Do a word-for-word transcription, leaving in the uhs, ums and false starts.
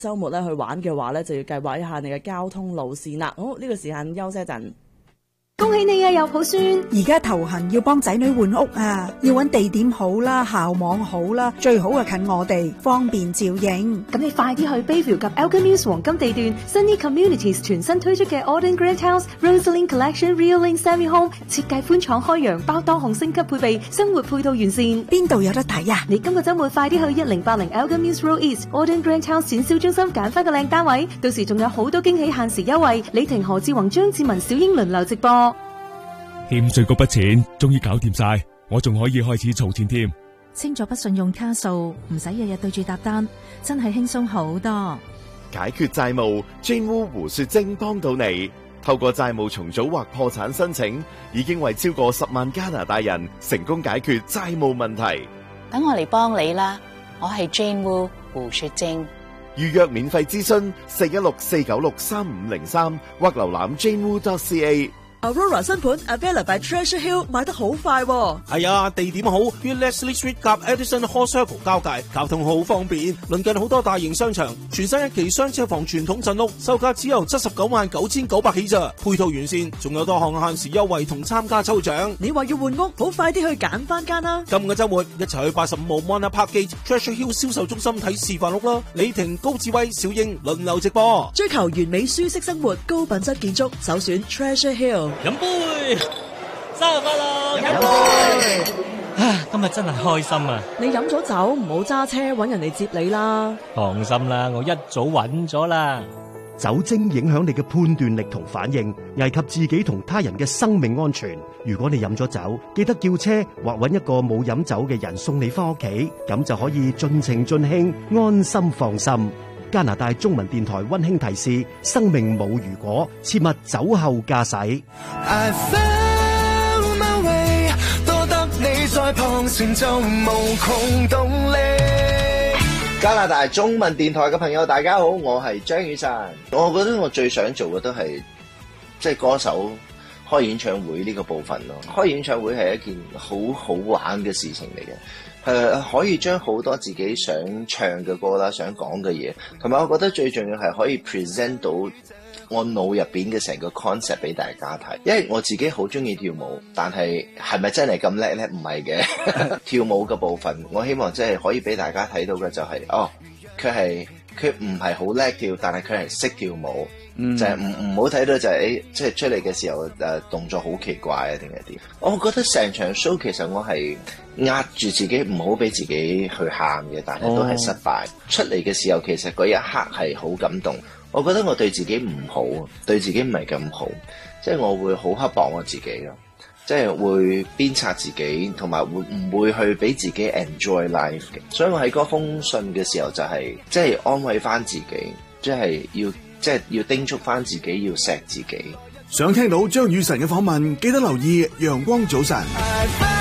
週末咧去玩嘅話咧，就要計劃一下你嘅交通路線啦。好，呢個時間休息一陣。 恭喜你啊，有抱孫！ 而家頭痕要幫仔女換屋啊，要揾地點好啦，校網好啦，最好啊近我哋，方便照應。 咁你快啲去 Bayview 及 Elgin Mills 黃金地段 Sunny Communities 全新推出嘅 Auden Grand House Rosalind Collection Real Link Semi Home， 設計寬敞開揚，包多項升級配備，生活配套完善。 邊度有得睇啊？ 你今個週末快啲去一零八零 Elgin Mills Road East Auden Grand House 展銷中心揀翻個靚單位，到時仲有好多驚喜限時優惠。李婷、何志宏、張志文、小英輪流直播。 欠稅嗰筆錢終於搞掂晒，我仲可以開始儲錢添。 清咗筆信用卡數，唔使日日對住搭單，真係輕鬆好多。 解決債務 ，Jane Wu 胡雪晶幫到你。透過債務重組或破產申請，已經為超過十萬加拿大人成功解決債務問題。 等我嚟幫你啦，我係 Jane Wu 胡雪晶。 預約免費諮詢四一六四九六三五零三或瀏覽 jane wu dot c a。 Aurora 新盤 Avella by Treasure Hill 買得好快喎。 係啊，地點好，於 Leslie Street 及 Edison Hall Circle 交界，交通好方便，鄰近好多大型商場。全新一期雙車房傳統鎮屋，售價只由七十九萬九千九百起咋，配套完善，仲有多項限時優惠同參加抽獎。 你話要換屋，好快啲去揀翻間啦！ 今個週末一齊去八十五號 Mona Park Gate Treasure Hill 銷售中心睇示範屋啦！李婷、高志威、小英輪流直播， 追求完美舒適生活，高品質建築，首選 Treasure Hill。 飲杯，生日快樂！飲杯。啊，今日真係開心啊！ 你飲咗酒唔好揸車，搵人嚟接你啦。 放心啦，我一早搵咗啦。 酒精影響你嘅判斷力同反應，危及自己同他人嘅生命安全。如果你飲咗酒，記得叫車或搵一個冇飲酒嘅人送你翻屋企，咁就可以盡情盡興，安心放心。加拿大中文電台溫馨提示：生命冇如果，切勿酒後駕駛。I found my way， 多得你在旁前就無窮動力。 加拿大中文電台嘅朋友，大家好，我係張雨晨。我覺得我最想做嘅都係即係歌手開演唱會呢個部分咯。開演唱會係一件好好玩嘅事情嚟嘅。誒、呃，可以將好多自己想唱嘅歌啦，想講嘅嘢，同埋我覺得最重要係可以 present 到我腦入邊嘅成個 concept 俾大家睇。因為我自己好中意跳舞，但係係咪真係咁叻咧？唔係嘅。跳舞嘅部分，我希望真係可以俾大家睇到嘅就係、是，哦，佢係佢唔係好叻跳，但係佢係識跳舞。嗯、就係唔唔好睇到就係、是、即係出嚟嘅時候誒、呃、動作好奇怪啊定係點？我覺得成場 show 其實我係壓住自己唔好俾自己去喊嘅，但係都係失敗。哦、出嚟嘅時候其實嗰一刻係好感動。我覺得我對自己唔好，對自己唔係咁好，即係我會好刻薄我自己咯，即係會鞭策自己，同埋會唔會去俾自己 enjoy life 嘅。所以我喺嗰封信嘅時候就係、是、即係安慰翻自己，即係要。即係要叮囑翻自己，要錫自己。 想聽到張雨晨嘅訪問，記得留意陽光早晨。